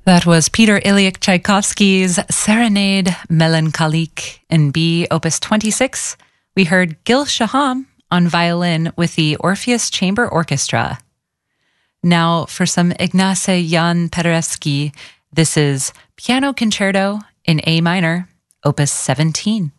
That was Peter Ilyich Tchaikovsky's Serenade Melancholique in B, Opus 26. We heard Gil Shaham on violin with the Orpheus Chamber Orchestra. Now for some Ignacy Jan Paderewski. This is Piano Concerto in A minor, Opus 17.